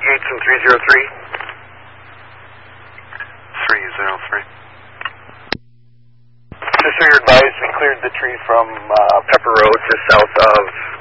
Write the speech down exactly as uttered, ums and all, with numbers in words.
Yates and three zero three. three zero three. Just so you're advised, we cleared the tree from uh, Pepper Road just south of